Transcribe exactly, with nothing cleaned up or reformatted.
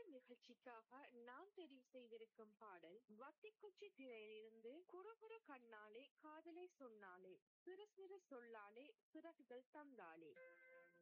நிகழ்ச்சிக்காக நான் தெரிவு செய்திருக்கும் பாடல் வத்திக்குச்சி திரையிலிருந்து குறுகுறு கண்ணாலே காதலை சொன்னாலே சிறு சிறு சொல்லாலே சிறகுகள் தந்தாலே.